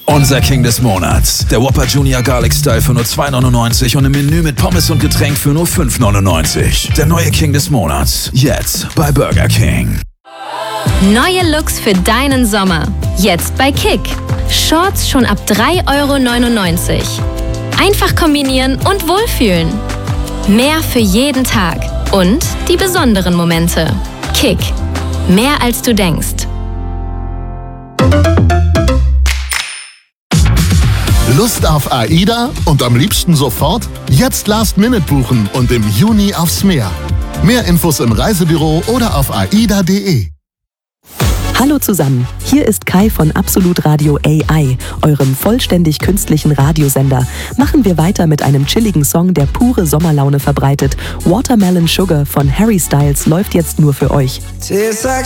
Unser King des Monats. Der Whopper Junior Garlic Style für nur $2,99 und im Menü mit Pommes und Getränk für nur $5,99. Der neue King des Monats. Jetzt bei Burger King. Neue Looks für deinen Sommer. Jetzt bei Kick. Shorts schon ab $3,99 €. Einfach kombinieren und wohlfühlen. Mehr für jeden Tag. Und die besonderen Momente. Kick. Mehr als du denkst. Lust auf AIDA und am liebsten sofort? Jetzt Last Minute buchen und im Juni aufs Meer. Mehr Infos im Reisebüro oder auf aida.de. Hallo zusammen, hier ist Kai von Absolut Radio AI, eurem vollständig künstlichen Radiosender. Machen wir weiter mit einem chilligen Song, der pure Sommerlaune verbreitet. Watermelon Sugar von Harry Styles läuft jetzt nur für euch.